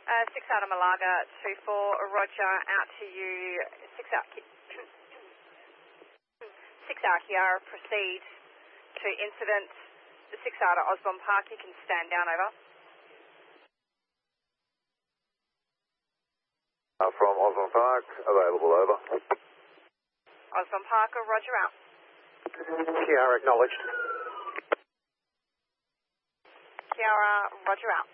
6 out of Malaga, 2-4, roger, out to you, 6 out, 6 out Kiara, proceed to incident, 6 out of Osborne Park, you can stand down, over. From Osborne Park, available, over. Osborne Park, roger, out. Kiara acknowledged. Kiara, roger, out.